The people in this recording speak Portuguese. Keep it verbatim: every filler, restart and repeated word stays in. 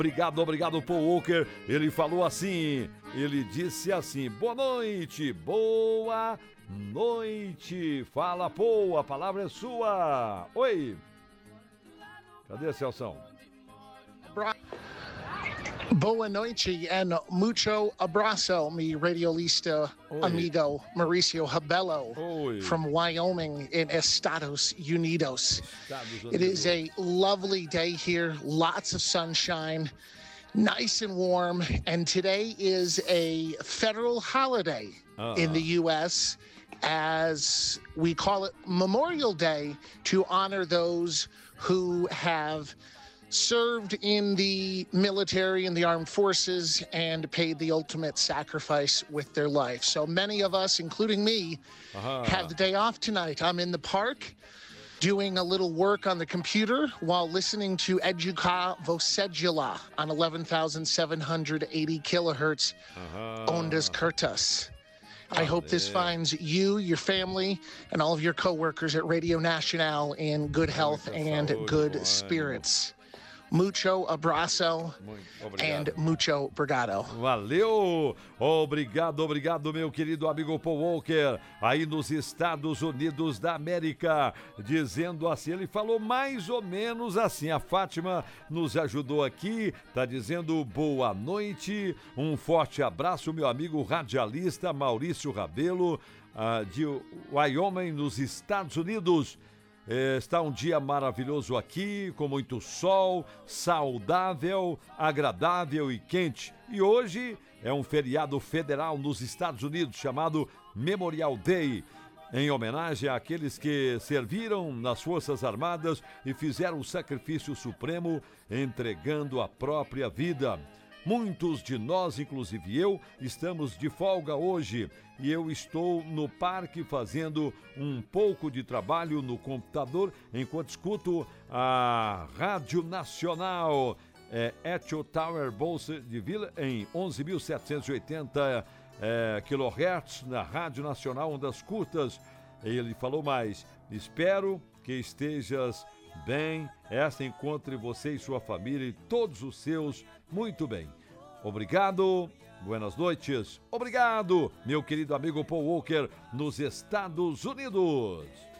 Obrigado, obrigado, Paul Walker. Ele falou assim, ele disse assim, boa noite, boa noite. Fala, Paul, a palavra é sua. Oi. Cadê, Celção? Boa noite and mucho abraço, mi radiolista Oi. amigo Mauricio Rebelo Oi. from Wyoming in Estados Unidos. Estados Unidos. It is a lovely day here, lots of sunshine, nice and warm, and today is a federal holiday uh. in the U S as we call it Memorial Day to honor those who have served in the military and the armed forces and paid the ultimate sacrifice with their life. So many of us, including me, uh-huh. have the day off tonight. I'm in the park doing a little work on the computer while listening to Educa Vocedula on eleven thousand seven hundred eighty kilohertz uh-huh. ondas curtas. I hope this finds you, your family, and all of your coworkers at Radio Nacional in good health and good spirits. Mucho abraço and mucho obrigado. Valeu! Obrigado, obrigado, meu querido amigo Paul Walker, aí nos Estados Unidos da América, dizendo assim, ele falou mais ou menos assim, a Fátima nos ajudou aqui, tá dizendo boa noite, um forte abraço, meu amigo radialista Maurício Rabelo, uh, de Wyoming, nos Estados Unidos. Está um dia maravilhoso aqui, com muito sol, saudável, agradável e quente. E hoje é um feriado federal nos Estados Unidos chamado Memorial Day, em homenagem àqueles que serviram nas Forças Armadas e fizeram o sacrifício supremo, entregando a própria vida. Muitos de nós, inclusive eu, estamos de folga hoje e eu estou no parque fazendo um pouco de trabalho no computador enquanto escuto a Rádio Nacional é, Echo Tower Bolsa de Vila em onze mil setecentos e oitenta é, kilohertz na Rádio Nacional Ondas Curtas. Ele falou mais, espero que estejas bem, esta encontre você e sua família e todos os seus muito bem. Obrigado, buenas noites. Obrigado, meu querido amigo Paul Walker, nos Estados Unidos.